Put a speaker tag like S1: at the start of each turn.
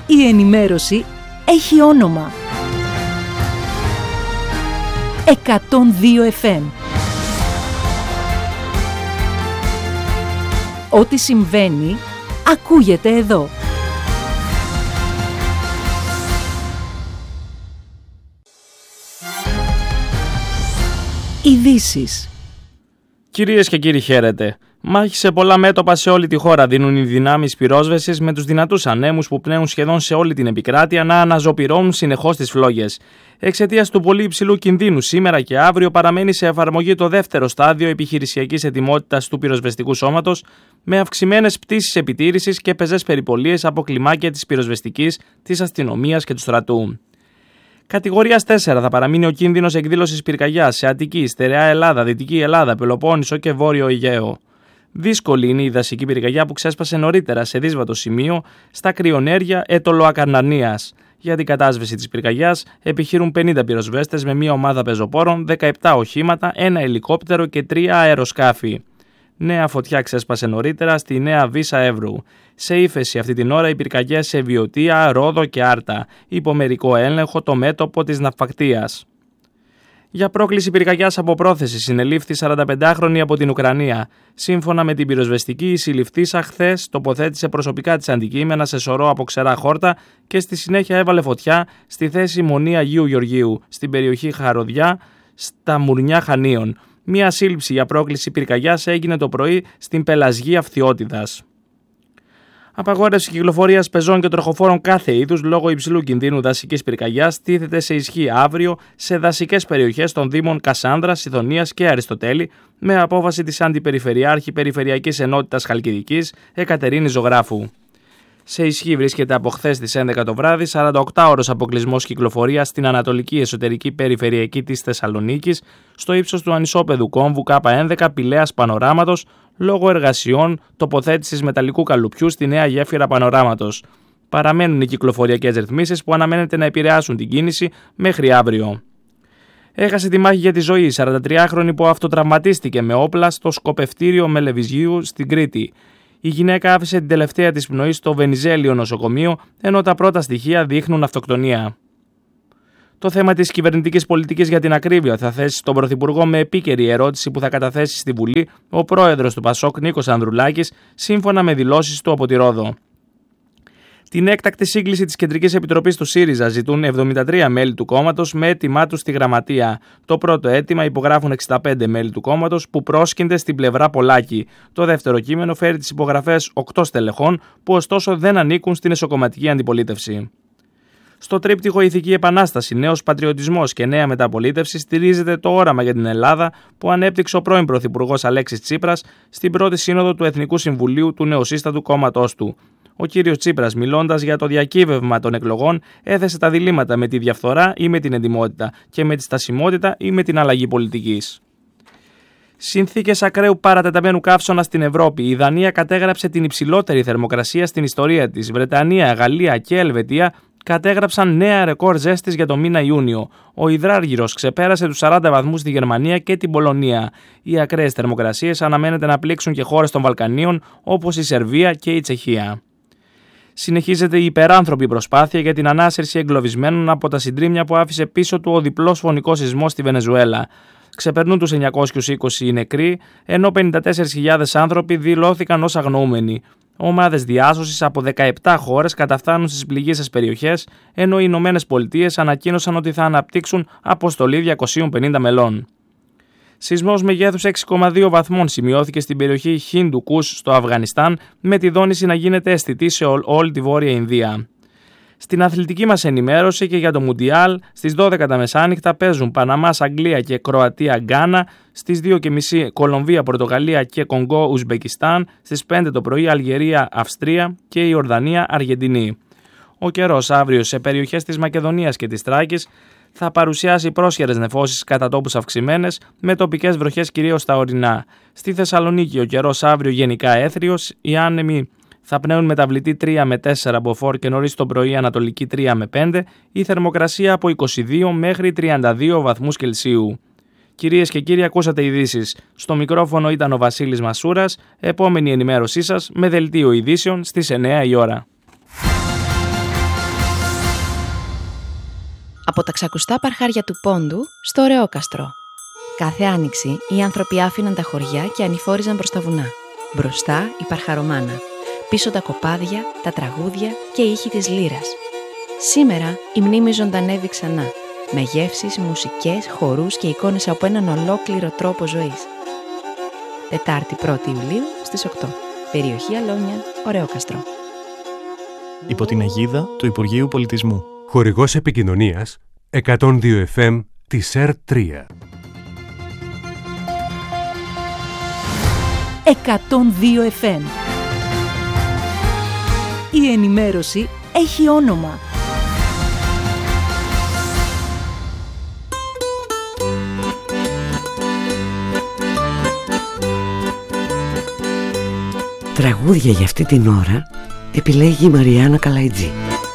S1: Η ενημέρωση έχει όνομα. 102 FM. Ό,τι συμβαίνει, ακούγεται εδώ. Ειδήσεις.
S2: Κυρίες και κύριοι, χαίρετε. Μάχη σε πολλά μέτωπα σε όλη τη χώρα δίνουν οι δυνάμεις πυρόσβεσης με τους δυνατούς ανέμους που πνέουν σχεδόν σε όλη την επικράτεια να αναζωπυρώνουν συνεχώς τις φλόγες. Εξαιτίας του πολύ υψηλού κινδύνου, σήμερα και αύριο παραμένει σε εφαρμογή το δεύτερο στάδιο επιχειρησιακής ετοιμότητας του πυροσβεστικού σώματος, με αυξημένες πτήσεις επιτήρησης και πεζές περιπολίες από κλιμάκια της πυροσβεστικής, της αστυνομίας και του στρατού. Κατηγορίας 4 θα παραμείνει ο κίνδυνος εκδήλωσης πυρκαγιάς σε Αττική, Στερεά Ελλάδα, Δυτική Ελλάδα, Πελοπόννησο και Βόρειο Αιγαίο. Δύσκολη είναι η δασική πυρκαγιά που ξέσπασε νωρίτερα σε δύσβατο σημείο στα κρυονέρια Ετωλοακαρνανίας. Για την κατάσβεση της πυρκαγιάς επιχείρουν 50 πυροσβέστες με μια ομάδα πεζοπόρων, 17 οχήματα, ένα ελικόπτερο και 3 αεροσκάφη. Νέα φωτιά ξέσπασε νωρίτερα στη Νέα Βύσα Εύρου. Σε ύφεση αυτή την ώρα οι πυρκαγιές σε Βιωτία, Ρόδο και Άρτα. Υπό μερικό έλεγχο το μέτωπο της Ναυπακτίας. Για πρόκληση πυρκαγιάς από πρόθεση συνελήφθη 45χρονη από την Ουκρανία. Σύμφωνα με την πυροσβεστική, η συλληφθήσα χθες τοποθέτησε προσωπικά της αντικείμενα σε σωρό από ξερά χόρτα και στη συνέχεια έβαλε φωτιά στη θέση Μονή Αγίου Γεωργίου, στην περιοχή Χαροδιά, στα Μουρνιά Χανίων. Μία σύλληψη για πρόκληση πυρκαγιάς έγινε το πρωί στην Πελασγία Φθιώτιδας. Απαγόρευση κυκλοφορίας πεζών και τροχοφόρων κάθε είδους λόγω υψηλού κινδύνου δασικής πυρκαγιάς τίθεται σε ισχύ αύριο σε δασικές περιοχές των Δήμων Κασάνδρας, Σιδωνίας και Αριστοτέλη, με απόφαση της Αντιπεριφερειάρχη Περιφερειακής Ενότητας Χαλκιδικής Εκατερίνης Ζωγράφου. Σε ισχύ βρίσκεται από χθες τις 11 το βράδυ 48 ώρες αποκλεισμός κυκλοφορίας στην Ανατολική Εσωτερική Περιφερειακή της Θεσσαλονίκης, στο ύψος του ανισόπεδου κόμβου K11 Πηλαίας Πανοράματος, λόγω εργασιών τοποθέτησης μεταλλικού καλουπιού στη νέα γέφυρα Πανοράματος. Παραμένουν οι κυκλοφοριακές ρυθμίσεις που αναμένεται να επηρεάσουν την κίνηση μέχρι αύριο. Έχασε τη μάχη για τη ζωή η 43χρονη που αυτοτραυματίστηκε με όπλα στο σκοπευτήριο Μελεβιζίου στην Κρήτη. Η γυναίκα άφησε την τελευταία της πνοή στο Βενιζέλιο νοσοκομείο, ενώ τα πρώτα στοιχεία δείχνουν αυτοκτονία. Το θέμα της κυβερνητικής πολιτικής για την ακρίβεια θα θέσει στον Πρωθυπουργό με επίκαιρη ερώτηση που θα καταθέσει στη Βουλή ο πρόεδρος του ΠΑΣΟΚ Νίκος Ανδρουλάκης, σύμφωνα με δηλώσεις του από τη Ρόδο. Την έκτακτη σύγκληση της Κεντρικής Επιτροπής του ΣΥΡΙΖΑ ζητούν 73 μέλη του κόμματος με αίτημά τους στη Γραμματεία. Το πρώτο αίτημα υπογράφουν 65 μέλη του κόμματος που πρόσκυνται στην πλευρά Πολάκη. Το δεύτερο κείμενο φέρει τις υπογραφές 8 στελεχών που ωστόσο δεν ανήκουν στην εσωκομματική αντιπολίτευση. Στο τρίπτυχο Ηθική Επανάσταση, Νέος Πατριωτισμός και Νέα Μεταπολίτευση στηρίζεται το όραμα για την Ελλάδα που ανέπτυξε ο πρώην Πρωθυπουργός Αλέξης Τσίπρας στην πρώτη σύνοδο του Εθνικού Συμβουλίου του νεοσύστατου κόμματός του. Ο κύριος Τσίπρας, μιλώντας για το διακύβευμα των εκλογών, έθεσε τα διλήμματα με τη διαφθορά ή με την εντιμότητα και με τη στασιμότητα ή με την αλλαγή πολιτικής. Συνθήκες ακραίου παρατεταμένου καύσωνα στην Ευρώπη. Η Δανία κατέγραψε την υψηλότερη θερμοκρασία στην ιστορία της. Βρετανία, Γαλλία και Ελβετία κατέγραψαν νέα ρεκόρ ζέστης για το μήνα Ιούνιο. Ο υδράργυρος ξεπέρασε τους 40 βαθμούς στη Γερμανία και την Πολωνία. Οι ακραίες θερμοκρασίες αναμένεται να πλήξουν και χώρες των Βαλκανίων όπως η Σερβία και η Τσεχία. Συνεχίζεται η υπεράνθρωπη προσπάθεια για την ανάσυρση εγκλωβισμένων από τα συντρίμμια που άφησε πίσω του ο διπλός φωνικός σεισμός στη Βενεζουέλα. Ξεπερνούν τους 920 οι νεκροί, ενώ 54.000 άνθρωποι δηλώθηκαν ως αγνοούμενοι. Ομάδες διάσωσης από 17 χώρες καταφθάνουν στις πληγείσες περιοχές, ενώ οι Ηνωμένες Πολιτείες ανακοίνωσαν ότι θα αναπτύξουν αποστολή 250 μελών. Σεισμός μεγέθους 6,2 βαθμών σημειώθηκε στην περιοχή Χίντου Κους στο Αφγανιστάν, με τη δόνηση να γίνεται αισθητή σε όλη τη Βόρεια Ινδία. Στην αθλητική μας ενημέρωση και για το Μουντιάλ, στις 12 τα μεσάνυχτα παίζουν Παναμάς, Αγγλία και Κροατία, Γκάνα, στις 2.30 Κολομβία, Πορτογαλία και Κονγκό, Ουσμπεκιστάν, στις 5 το πρωί Αλγερία, Αυστρία και η Ιορδανία, Αργεντινή. Ο καιρός αύριο σε περιοχές της Μακεδονίας και της Θράκης θα παρουσιάσει πρόσχερες νεφώσεις κατά τόπους αυξημένες, με τοπικές βροχές κυρίως στα ορεινά. Στη Θεσσαλονίκη ο καιρός αύριο γενικά έθριος, οι άνεμοι θα πνέουν μεταβλητή 3 με 4 μποφόρ και νωρίς το πρωί ανατολική 3 με 5, η θερμοκρασία από 22 μέχρι 32 βαθμούς Κελσίου. Κυρίες και κύριοι, ακούσατε ειδήσεις. Στο μικρόφωνο ήταν ο Βασίλης Μασούρας. Επόμενη ενημέρωσή σας με δελτίο ειδήσεων στις 9 η ώρα.
S3: Από τα ξακουστά παρχάρια του Πόντου στο Ρεόκαστρο. Κάθε άνοιξη οι άνθρωποι άφηναν τα χωριά και ανηφόριζαν προς τα βουνά. Μπροστά η παρχαρομάνα. Πίσω τα κοπάδια, τα τραγούδια και οι ήχοι της λύρας. Σήμερα η μνήμη ζωντανεύει ξανά. Με γεύσεις, μουσικές, χορούς και εικόνες από έναν ολόκληρο τρόπο ζωής. Τετάρτη 1η Ιουλίου στις 8. Περιοχή Αλόνια, Ρεόκαστρο.
S4: Υπό την αιγίδα του Υπουργείου Πολιτισμού.
S5: Χορηγός επικοινωνίας 102 FM της ΕΡΤ3.
S1: 102 FM. Η ενημέρωση έχει όνομα.
S6: Τραγούδια για αυτή την ώρα επιλέγει η Μαριάννα Καλαϊτζή.